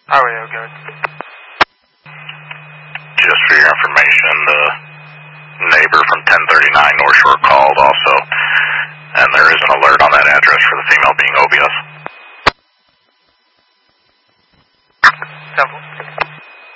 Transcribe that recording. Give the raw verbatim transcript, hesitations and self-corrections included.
Highway, good. Just for your information, the neighbor from ten thirty-nine North Shore called also, and there is an alert on that address for the female being O B S. Temple.